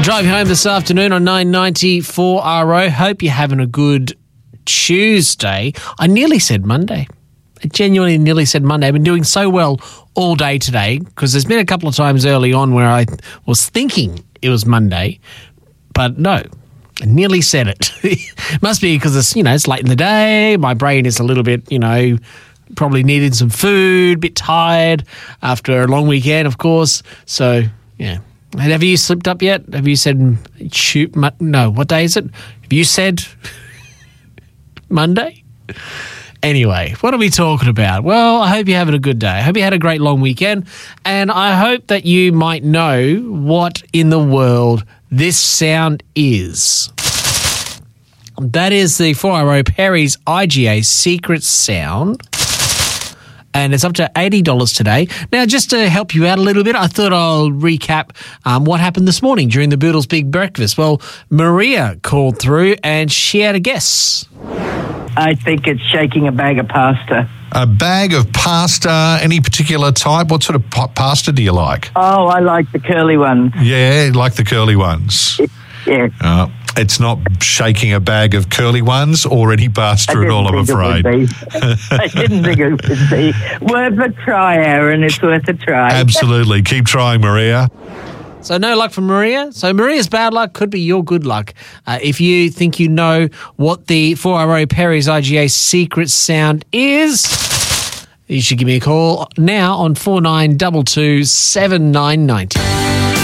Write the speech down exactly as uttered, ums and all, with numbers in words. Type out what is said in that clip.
Driving home this afternoon on nine ninety four R O. Hope you're having a good Tuesday. I nearly said Monday. I genuinely nearly said Monday. I've been doing so well all day today because there's been a couple of times early on where I was thinking it was Monday, but no, I nearly said it. Must be because it's, you know, it's late in the day. My brain is a little bit, you know, probably needed some food, a bit tired after a long weekend, of course. So, yeah. And have you slipped up yet? Have you said shoot? No, what day is it? Have you said Monday? Anyway, what are we talking about? Well, I hope you're having a good day. I hope you had a great long weekend. And I hope that you might know what in the world this sound is. That is the four R O Perry's I G A secret sound. And it's up to eighty dollars today. Now, just to help you out a little bit, I thought I'll recap um, what happened this morning during the Boodles Big Breakfast. Well, Maria called through and she had a guess. I think it's shaking a bag of pasta. A bag of pasta, any particular type? What sort of pa- pasta do you like? Oh, I like the curly ones. Yeah, like the curly ones. Yeah. Uh, it's not shaking a bag of curly ones or any pasta at all, I'm afraid. I didn't think it would be. Worth a try, Aaron. It's worth a try. Absolutely. Keep trying, Maria. So no luck from Maria. So Maria's bad luck could be your good luck. Uh, if you think you know what the four R O Perry's I G A secret sound is, you should give me a call now on four nine two two, seven nine nine zero.